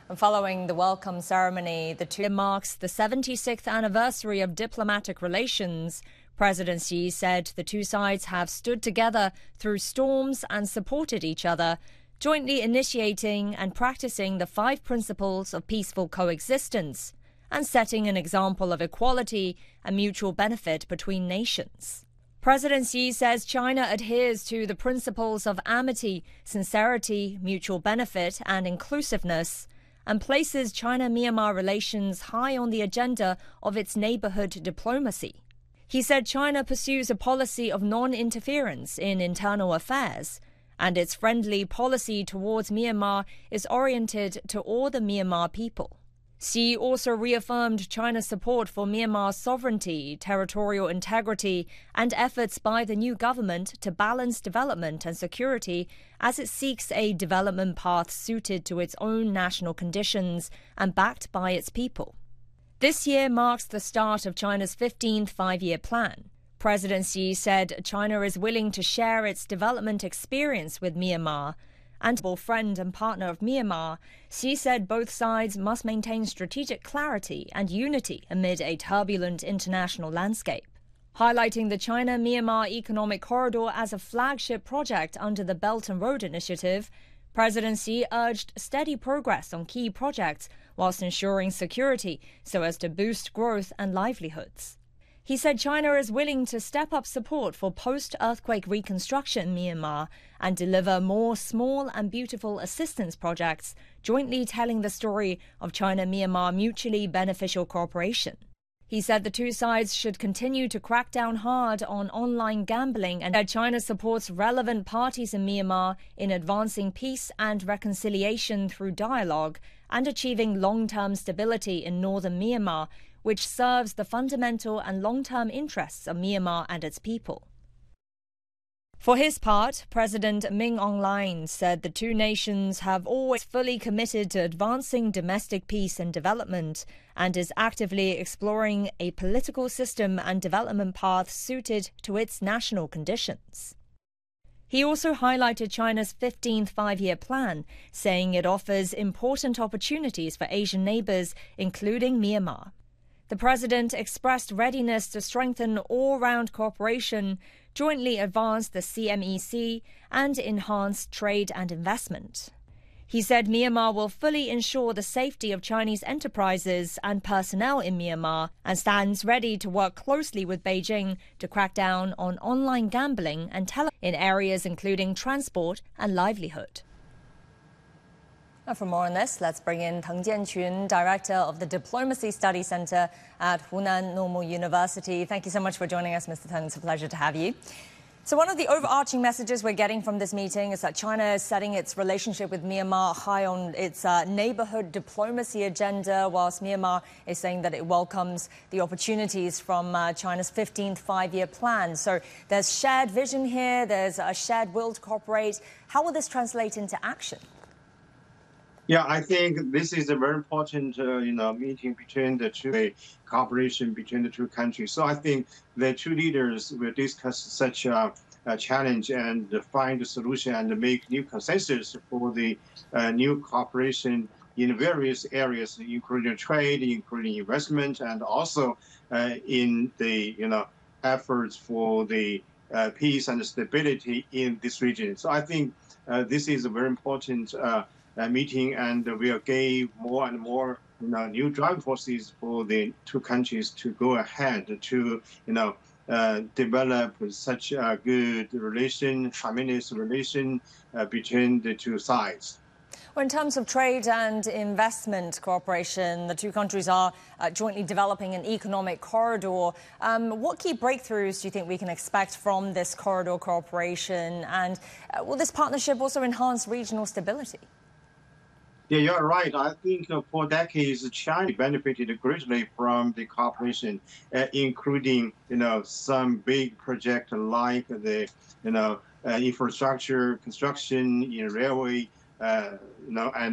Following the welcome ceremony, it marks the 76th anniversary of diplomatic relations. President Xi said the two sides have stood together through storms and supported each other, jointly initiating and practicing the 5 principles of peaceful coexistence and setting an example of equality and mutual benefit between nations. President Xi says China adheres to the principles of amity, sincerity, mutual benefit and inclusiveness, and places China-Myanmar relations high on the agenda of its neighborhood diplomacy. He said China pursues a policy of non-interference in internal affairs, and its friendly policy towards Myanmar is oriented to all the Myanmar people. Xi also reaffirmed China's support for Myanmar's sovereignty, territorial integrity, and efforts by the new government to balance development and security as it seeks a development path suited to its own national conditions and backed by its people. This year marks the start of China's 15th five-year plan. President Xi said China is willing to share its development experience with Myanmar. And friend and partner of Myanmar, Xi said both sides must maintain strategic clarity and unity amid a turbulent international landscape. Highlighting the China-Myanmar Economic Corridor as a flagship project under the Belt and Road Initiative, President Xi urged steady progress on key projects whilst ensuring security so as to boost growth and livelihoods. He said China is willing to step up support for post-earthquake reconstruction in Myanmar and deliver more small and beautiful assistance projects, jointly telling the story of China-Myanmar mutually beneficial cooperation. He said the two sides should continue to crack down hard on online gambling and that China supports relevant parties in Myanmar in advancing peace and reconciliation through dialogue and achieving long-term stability in northern Myanmar, which serves the fundamental and long-term interests of Myanmar and its people. For his part, President Min Aung said the two nations have always fully committed to advancing domestic peace and development and is actively exploring a political system and development path suited to its national conditions. He also highlighted China's 15th five-year plan, saying it offers important opportunities for Asian neighbors, including Myanmar. The president expressed readiness to strengthen all-round cooperation, jointly advance the CMEC, and enhance trade and investment. He said Myanmar will fully ensure the safety of Chinese enterprises and personnel in Myanmar and stands ready to work closely with Beijing to crack down on online gambling and in areas including transport and livelihood. For more on this, let's bring in Teng Jianqun, Director of the Diplomacy Study Center at Hunan Normal University. Thank you so much for joining us, Mr. Teng. It's a pleasure to have you. So one of the overarching messages we're getting from this meeting is that China is setting its relationship with Myanmar high on its neighborhood diplomacy agenda, whilst Myanmar is saying that it welcomes the opportunities from China's 15th five-year plan. So there's shared vision here, there's a shared will to cooperate. How will this translate into action? Yeah, I think this is a very important, meeting between the two, cooperation between the two countries. So I think the two leaders will discuss such a challenge and find a solution and make new consensus for the new cooperation in various areas, including trade, including investment, and also in the efforts for the peace and stability in this region. So I think this is a very important meeting, and will give more and more new driving forces for the two countries to go ahead to develop such a good relation, harmonious relation between the two sides. Well, in terms of trade and investment cooperation, the two countries are jointly developing an economic corridor. What key breakthroughs do you think we can expect from this corridor cooperation? And will this partnership also enhance regional stability? Yeah, you're right. I think for decades, China benefited greatly from the cooperation, including, some big projects like the, infrastructure construction in railway, and